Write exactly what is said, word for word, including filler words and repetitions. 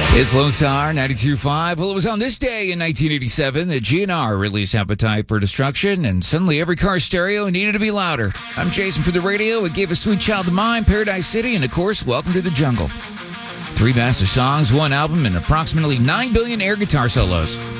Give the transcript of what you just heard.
It's Lone Star ninety-two point five. Well, it was on this day in nineteen eighty-seven that G N R released Appetite for Destruction, and suddenly every car stereo needed to be louder. I'm Jason for the radio. It gave us Sweet Child of Mine, Paradise City, and of course, Welcome to the Jungle. Three massive songs, one album, and approximately nine billion air guitar solos.